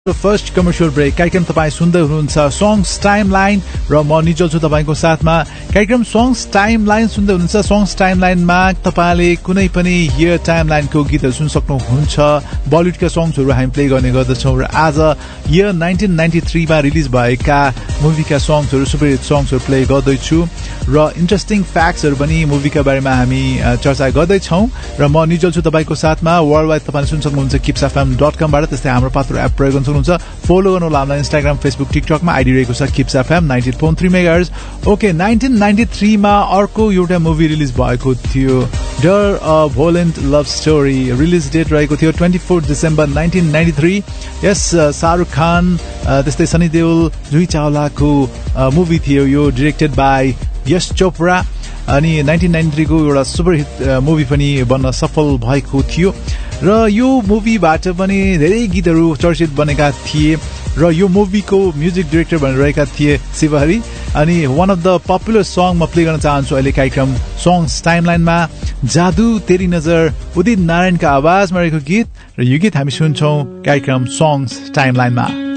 First commercial brake कार्यक्रम तपाईँ सुन्दै हुनुहुन्छ सङ्ग्स टाइमलाइन र म निजल छु तपाईँको साथमा। कार्यक्रम सङ्ग्स टाइमलाइन सुन्दै हुनुहुन्छ। सङ्ग्स टाइमलाइनमा तपाईँले कुनै पनि हियर टाइमलाइनको गीतहरू सुन्न सक्नुहुन्छ। बलिउडका सङ्ग्सहरू हामी प्ले गर्ने गर्दछौँ र आज इयर 1993 मा रिलिज भएका मुभीका सङ्ग्सहरू सुपरहिट सङ्ग्सहरू प्ले गर्दैछु र इन्ट्रेस्टिङ फ्याक्ट्सहरू पनि मुभीका बारेमा हामी चर्चा गर्दैछौँ र म निजल छु तपाईँको साथमा। वर्ल्ड वाइड तपाईँले सुन्न सक्नुहुन्छ kipsfm.com बाट। त्यस्तै हाम्रो पात्र एप प्रयोग गर्न सक्नुहुन्छ। फलो गर्नुहोला हामीलाई इन्स्टाग्राम फेसबुक टिकटकमा आइडी रहेको छ किप्स एफएम 98.3 मेगाहर्ज। ओके 1993 मा अर्को एउटा मुभी रिलिज भएको थियो डर a भोलेन्ट love story. Release date रहेको थियो 24 डिसेम्बर 1993। यस शाहरुख खान त्यस्तै सनी देओल जुही चावलाको मुभी थियो यो। डिरेक्टेड बाई यश चोपडा अनि 1993 को एउटा सुपरहिट मुभी पनि बन्न सफल भएको थियो र यो मुभीबाट पनि धेरै गीतहरू चर्चित बनेका थिए र यो मुभीको म्युजिक डाइरेक्टर भनेर रहेका थिए शिवहरी। अनि one of the popular song म प्ले गर्न चाहन्छु अहिले कार्यक्रम सङ्ग्स टाइमलाइनमा, जादु तेरी नजर, उदित नारायणका आवाजमा रहेको गीत र यो गीत हामी सुन्छौँ कार्यक्रम सङ्ग्स टाइमलाइनमा।